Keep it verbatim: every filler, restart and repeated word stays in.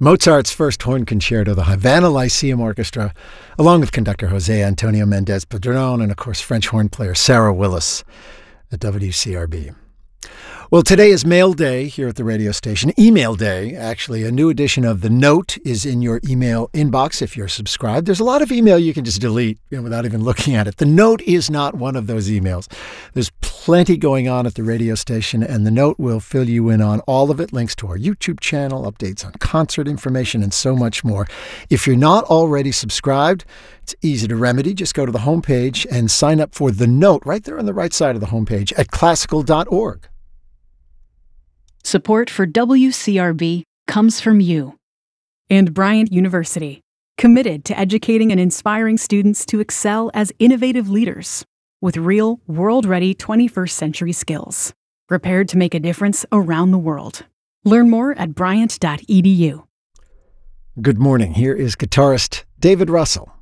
Mozart's First Horn Concerto, the Havana Lyceum Orchestra, along with conductor Jose Antonio Mendez Padron and, of course, French horn player Sarah Willis at W C R B. Well, today is Mail Day here at the radio station. Email Day, actually. A new edition of The Note is in your email inbox if you're subscribed. There's a lot of email you can just delete, you know, without even looking at it. The Note is not one of those emails. There's plenty going on at the radio station, and The Note will fill you in on all of it. Links to our YouTube channel, updates on concert information, and so much more. If you're not already subscribed, it's easy to remedy. Just go to the homepage and sign up for The Note right there on the right side of the homepage at classical dot org. Support for W C R B comes from you. And Bryant University, committed to educating and inspiring students to excel as innovative leaders with real, world-ready twenty-first century skills, prepared to make a difference around the world. Learn more at bryant dot e d u. Good morning. Here is guitarist David Russell.